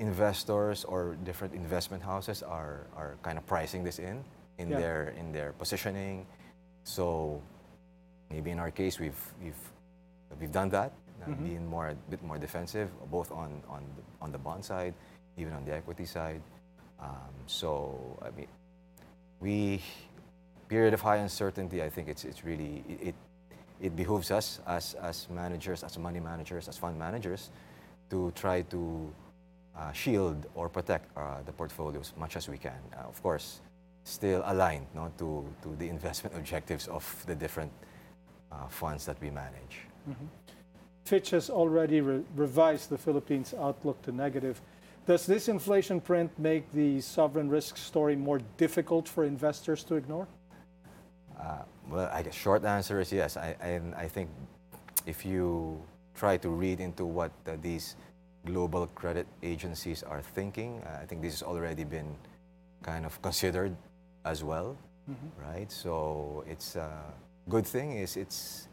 investors or different investment houses are kind of pricing this in Yeah. their positioning. So maybe in our case we've done that, being a bit more defensive, both on the bond side, even on the equity side. So I mean, period of high uncertainty. I think it's really it behooves us as managers, as money managers, as fund managers, to try to shield or protect the portfolio as much as we can. Of course, still aligned, no, to the investment objectives of the different funds that we manage. Fitch has already revised the Philippines' outlook to negative. Does this inflation print make the sovereign risk story more difficult for investors to ignore? Well, I guess short answer is yes. I think if you try to read into what these global credit agencies are thinking, I think this has already been kind of considered as well, right? So it's a good thing. It's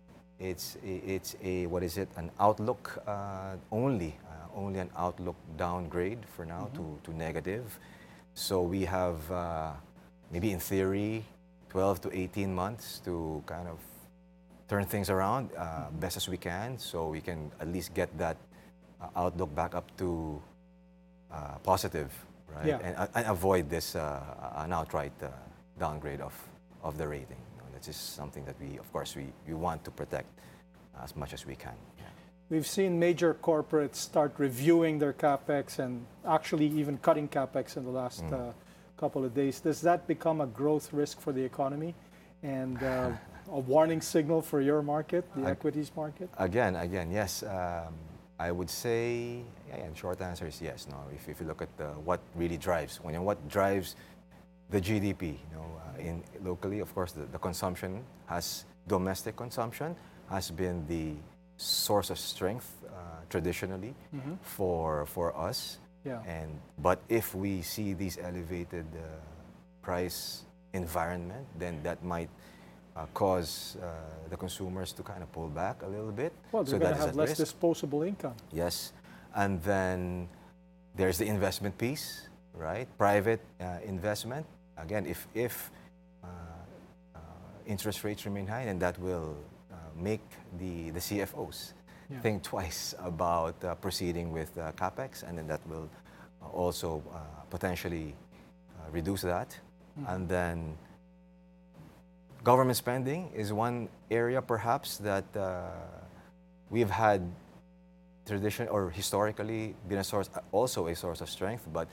a what is it? An outlook only an outlook downgrade for now to negative. So we have maybe in theory 12 to 18 months to kind of turn things around best as we can, so we can at least get that outlook back up to positive, right? Yeah. And avoid this an outright downgrade of the rating. You know, that's just something that we, of course, we want to protect as much as we can. Yeah. We've seen major corporates start reviewing their capex and actually even cutting capex in the last couple of days. Does that become a growth risk for the economy and a warning signal for your market, the equities market? Again, yes. I would say, and short answer is yes. No, if you look at what really drives, what drives the GDP, you know, in locally, of course, the consumption domestic consumption has been the source of strength traditionally for us. Yeah. But if we see these elevated price environment, then that might cause the consumers to kind of pull back a little bit. Well, they're going to have less disposable income. Yes, and then there's the investment piece, right? Private investment. Again, if interest rates remain high, then that will make the CFOs think twice about proceeding with capex, and then that will also potentially reduce that. And then government spending is one area perhaps that we've had tradition or historically been also a source of strength, but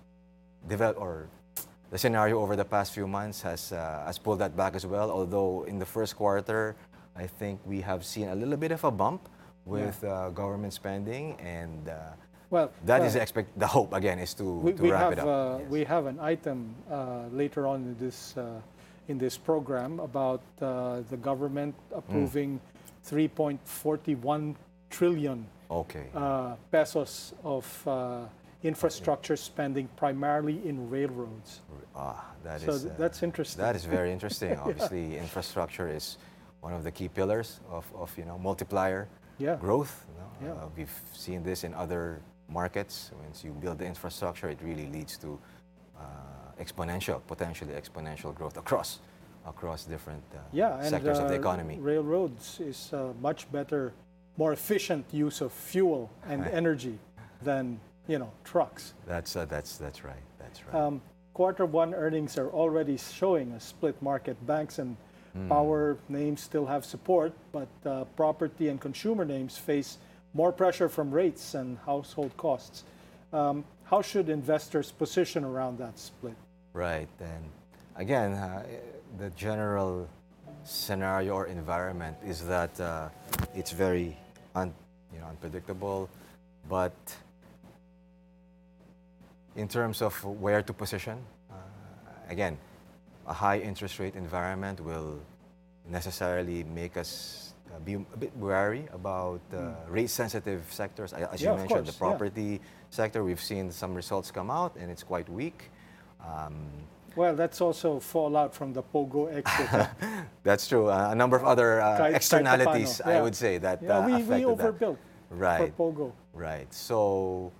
the scenario over the past few months has pulled that back as well. Although in the first quarter, I think we have seen a little bit of a bump with government spending, and is the hope again is to wrap it up. We have an item later on in this program about the government approving 3.41 trillion pesos of infrastructure spending, primarily in railroads. That's interesting. That is very interesting. Obviously, infrastructure is one of the key pillars of multiplier growth. You know? We've seen this in other markets. Once you build the infrastructure, it really leads to potentially exponential growth across different sectors of the economy. Railroads is a much better, more efficient use of fuel and energy than trucks. That's right. That's right. Q1 earnings are already showing a split market. Banks and power names still have support, but property and consumer names face more pressure from rates and household costs. How should investors position around that split? Right, and again, the general scenario or environment is that it's very unpredictable, but in terms of where to position, again, a high interest rate environment will necessarily make us be a bit wary about rate-sensitive sectors. As you mentioned, the property sector, we've seen some results come out, and it's quite weak. Well, that's also fallout from the POGO exit. That's true. A number of other externalities, I would say, that affected we overbuilt for POGO. Right. So